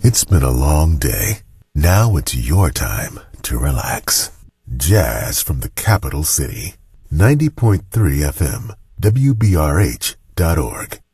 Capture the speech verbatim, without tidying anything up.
It's been a long day. Now it's your time to relax. Jazz from the capital city. ninety point three F M, W B R H dot org.